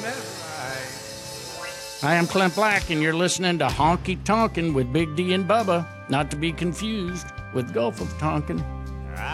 Hi, I'm Clint Black, and you're listening to Honky Tonkin' with Big D and Bubba, not to be confused with Gulf of Tonkin.